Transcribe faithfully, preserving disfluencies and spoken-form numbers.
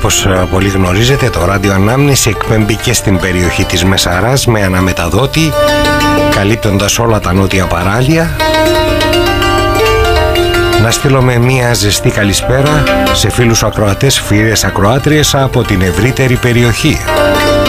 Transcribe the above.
Όπως πολύ γνωρίζετε, το Ράδιο Ανάμνηση εκπέμπει και στην περιοχή της Μεσαράς με αναμεταδότη, καλύπτοντας όλα τα νότια παράλια. Να στείλουμε μια ζεστή καλησπέρα σε φίλους ακροατές, φίλες ακροάτριες από την ευρύτερη περιοχή.